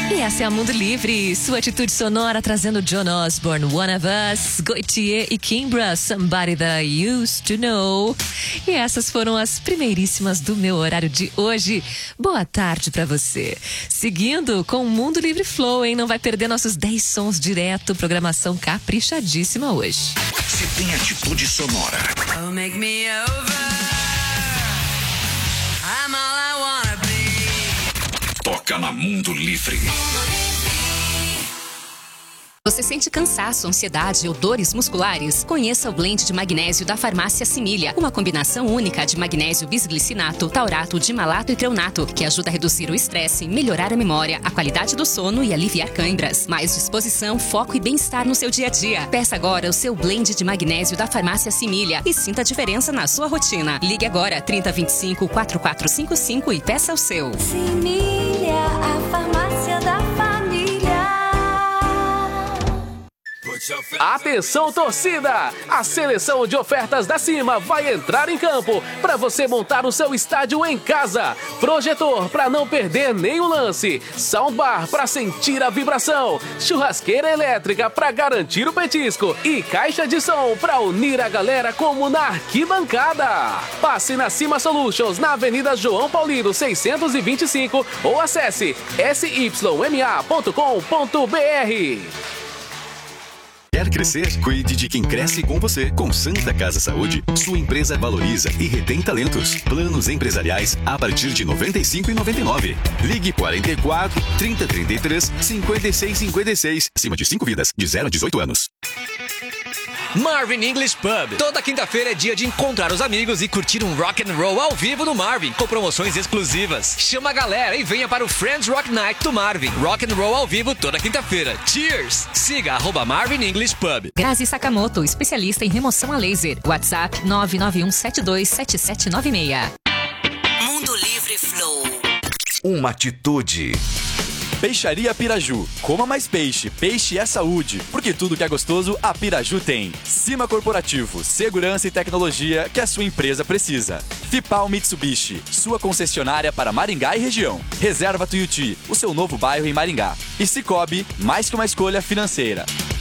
E essa é a Mundo Livre, sua atitude sonora trazendo John Osborne, One of Us, Goitier e Kimbra, Somebody That I Used to Know. E essas foram as primeiríssimas do meu horário de hoje. Boa tarde pra você. Seguindo com o Mundo Livre Flow, hein? Não vai perder nossos 10 sons direto, programação caprichadíssima hoje. Se tem atitude sonora. Oh, make me over. I'm all I wanna be. Toca na Mundo Livre. Você sente cansaço, ansiedade ou dores musculares? Conheça o blend de magnésio da Farmácia Similha. Uma combinação única de magnésio bisglicinato, taurato, dimalato e treonato, que ajuda a reduzir o estresse, melhorar a memória, a qualidade do sono e aliviar câimbras. Mais disposição, foco e bem-estar no seu dia a dia. Peça agora o seu blend de magnésio da Farmácia Similha e sinta a diferença na sua rotina. Ligue agora 3025-4455 e peça o seu. Similha, a farmácia da família. Atenção, torcida! A seleção de ofertas da Cima vai entrar em campo para você montar o seu estádio em casa. Projetor para não perder nenhum lance, soundbar para sentir a vibração, churrasqueira elétrica para garantir o petisco e caixa de som para unir a galera como na arquibancada. Passe na Cima Solutions na Avenida João Paulino 625 ou acesse syma.com.br. Quer crescer? Cuide de quem cresce com você. Com Santa Casa Saúde, sua empresa valoriza e retém talentos. Planos empresariais a partir de R$ 95,99. Ligue 44 3033 5656. Acima de 5 vidas, de 0 a 18 anos. Marvin English Pub. Toda quinta-feira é dia de encontrar os amigos e curtir um rock and roll ao vivo no Marvin, com promoções exclusivas. Chama a galera e venha para o Friends Rock Night do Marvin. Rock and roll ao vivo toda quinta-feira. Cheers! Siga @Marvin English Pub. Grazi Sakamoto, especialista em remoção a laser. WhatsApp 991727796. Mundo Livre Flow. Uma atitude. Peixaria Piraju. Coma mais peixe. Peixe é saúde. Porque tudo que é gostoso, a Piraju tem. Cima Corporativo. Segurança e tecnologia que a sua empresa precisa. Fipal Mitsubishi. Sua concessionária para Maringá e região. Reserva Tuiuti. O seu novo bairro em Maringá. E Cicobi. Mais que uma escolha financeira.